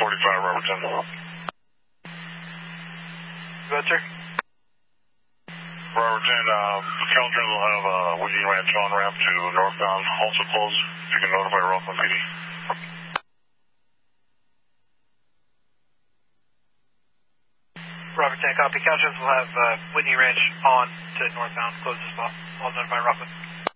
45, Robertson. Go ahead, sir. Robertson, Caltrans will have Whitney Ranch on-ramp to northbound, also closed. If you can notify Rockland PD. Robert 10, copy. Caltrans will have Whitney Ranch on to northbound, closed as well. I'll notify Rockland.